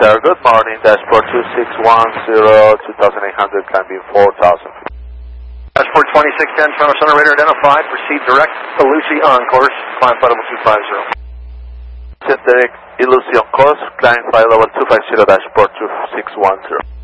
sir. Good morning. Dashport 2610, 2800, climbing 4000. Dashport 2610, Toronto Center radar identified. Proceed direct, Ilusi on course, climb flight level 250. Direct, Ilusi on course, climb flight level 250, Dashport 2610.